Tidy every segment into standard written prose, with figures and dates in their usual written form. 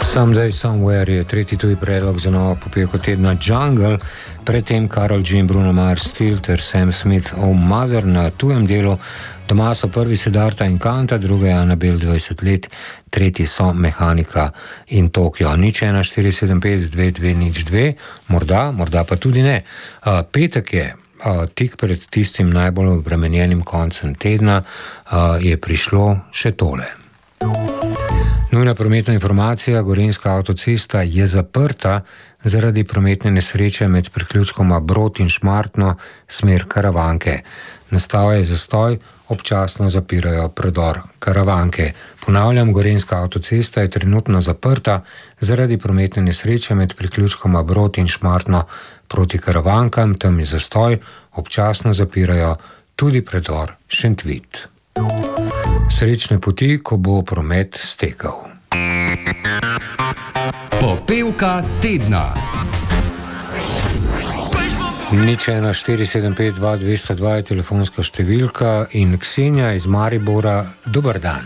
Someday Somewhere je tretji tuji predlog za novo popevko tedna Jungle, predtem Karol G in Bruno Mars, Steel ter Sam Smith, Oh Mother na tujem delu. Doma so prvi Siddharta in Kanta, druga je Annabelle 20 let, tretji so Mehanika in Tokio. 014752202, morda pa tudi ne. Petek je, tik pred tistim najbolj obremenjenim koncem tedna, je prišlo še tole. Nujna prometna informacija, Gorenjska avtocesta je zaprta zaradi prometne nesreče med priključkoma Brod in Šmartno, smer Karavanke. Nastal je zastoj, občasno zapirajo predor Karavanke. Ponavljam, Gorenjska avtocesta je trenutno zaprta zaradi prometne nesreče med priključkoma Brod in Šmartno proti Karavankam, tam je zastoj, občasno zapirajo tudi predor Šentvit. Srečne poti, ko bo promet stekel. Popevka tedna. 014752202 je telefonska številka in Ksenija iz Maribora, dober dan.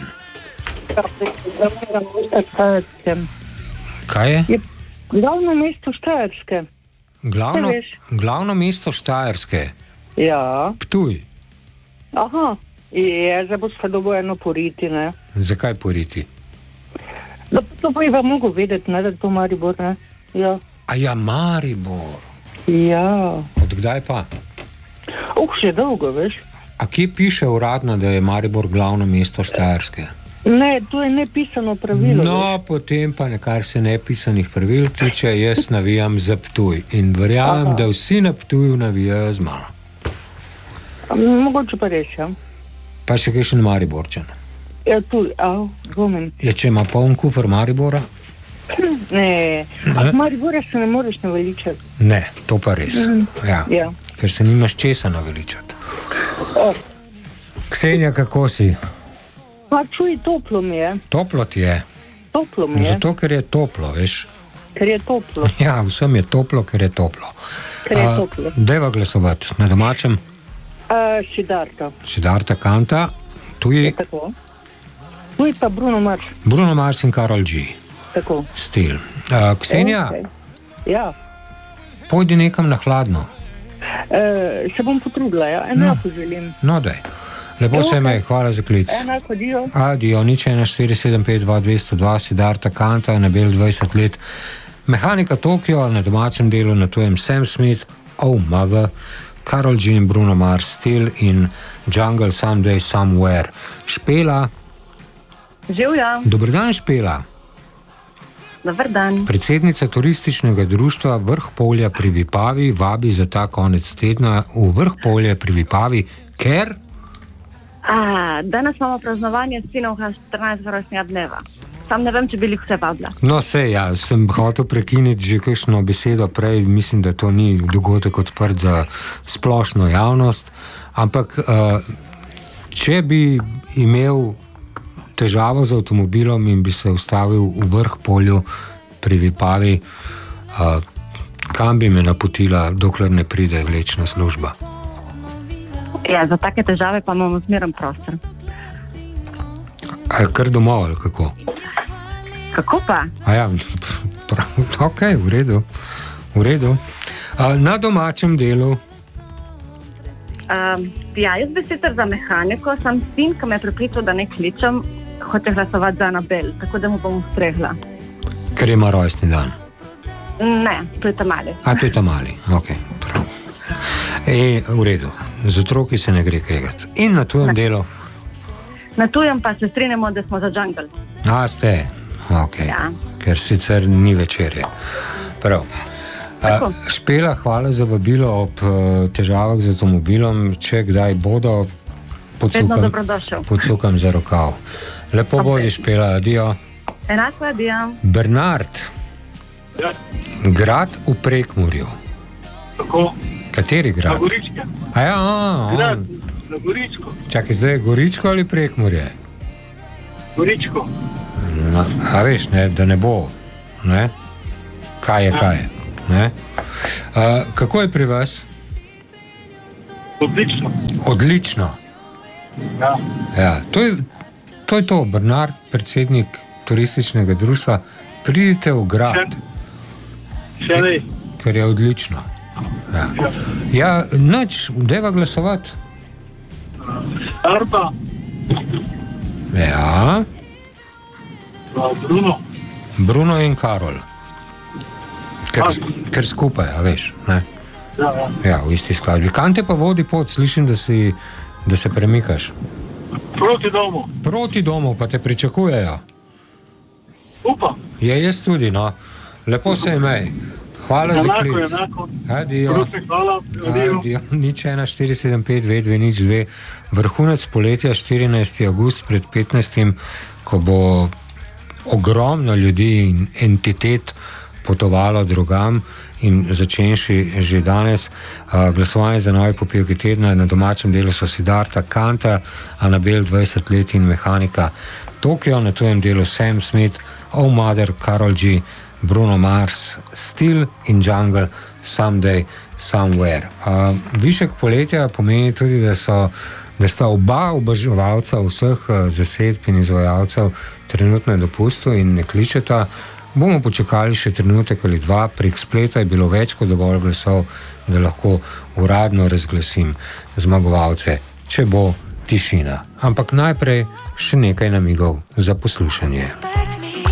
Kaj je? Glavno mesto Štajerske. Glavno mesto Štajerske? Ja. Ptuj. Aha, je, zdaj bo sledovo eno poriti, ne? Zakaj poriti? To bo Iva mogo vedeti, ne, da je to Maribor, ne? Ja. A ja, Maribor. Ja. Od kdaj pa? Še dolgo, veš. A kje piše uradno, da je Maribor glavno mesto Štajerske? Ne, to je nepisano pravilo. No, veš. Potem pa nekar se nepisanih pravil tiče, jaz navijam za Ptuj. In verjamem, da vsi na Ptuju navijajo z mano. Mogoče pa res, ja. Pa še kakšen Mariborčan? Ja, tu, dvomim. Ja, če ima poln kufer Maribora? Ne, Maribora se ne moreš naveličati. Ne, to pa res. Ja. Ker se nimaš česa naveličati. Ksenija, kako si? Pa čuj, toplo mi je. Toplo ti je? Toplo mi je. Zato, ker je toplo, veš? Ker je toplo. Ja, vsem je toplo, ker je toplo. Ker je toplo. Dajva glasovati na domačem? Siddharta Kanta, tuji? Tako. Tuji pa Bruno Mars. Bruno Mars in Karol G. Tako. Stil. Ksenija? Okay. Ja. Pojdi nekam na hladno. Se bom potrudila, ja. Enako želim. No, daj. Lepo se imej, hvala za klic. Enako, dio. Adio, 014752202, Siddharta Kanta, Annabelle 20 let. Mehanika Tokio, na domačem delu na tujem Sam Smith, Oh Mother, Karol G in Bruno Mars, Steel in Jungle, Someday Somewhere. Špela. Živja. Dober dan, Špela. Dober dan. Predsednica turističnega društva Vrh Polja pri Vipavi vabi za ta konec tedna v Vrh Polja pri Vipavi, ker... Danes imamo praznovanje sinovega 14. rojstnega dneva. Sam ne vem, če bi jih vse vabila. No, ja, sem hotel prekiniti že kakšno besedo prej, mislim, da to ni dogodek odprt za splošno javnost, ampak če bi imel težavo z avtomobilom in bi se ustavil v Vrh Polju pri Vipavi, kam bi me napotila, dokler ne pride vlečna služba? Ja, za take težave pa imamo zmeren prostor. Ali kar domov, ali kako? Kako pa? Ja, ok, v redu. Na domačem delu? Jaz bi sicer za mehaniko, sam sin, ki me je prepričal, da ne kličem, hoče glasovati za Annabelle, tako da mu bom ustregla. Ker ima rojstni dan? Ne, to je ta mali. To je ta mali, ok, prav. V redu, z otroki se ne gre kregati. In na tujem delu? Na tujem pa se strinjamo, da smo za Jungle. Ste? Ok, ja. Ker sicer ni večerje. Prav. Špela, hvala za vabilo ob težavah z avtomobilom. Če kdaj bodo, podsukam za rokav. Lepo bodi, Špela, adio. Enako, adio. Bernard. Ja. Grad v Prekmurju. Tako. Kateri grad? Na Goričke. Grad, na Goričko. Čakaj, zdaj je Goričko ali Prekmurje? Goričko. Veš, ne, da ne bo, ne? Kaj je, ne? Kako je pri vas? Odlično. Ja. To je to, Bernard, predsednik turističnega društva, Pridite v grad, Še ne. ker je odlično. Ja, nič, deva glasovati. Arpa, Ja, Bruno. Bruno in Karol. Ker skupaj, a veš, ne? Ja. Ja, v isti skladbi. Kam te pa vodi pot? Slišim, da se premikaš. Proti domu. Proti domu pa te pričakujejo. Upam. Jaz tudi, no. Lepo se imej. Hvala za klic. Enako. Adijo. Prosim, hvala. Adijo. Nič 1 475 2202. Vrhunec poletja 14. avgust pred 15. ko bo ogromno ljudi in entitet potovalo drugam in začenši že danes. Glasovanje za nove popevke tedna na domačem delu so Siddharta Kanta, Anabel 20 let in Mehanika Tokio, na tujem delu Sam Smith, Oh Mother, Karol G, Bruno Mars, Steel in Jungle, Someday, Somewhere. Višek poletja pomeni tudi, da sta oba oboževalca vseh zasedb in izvajalcev trenutno na dopustu in ne kličeta. Bomo počakali še trenutek ali dva, prek spleta je bilo več kot dovolj glasov, da lahko uradno razglasim zmagovalce, če bo tišina. Ampak najprej še nekaj namigov za poslušanje.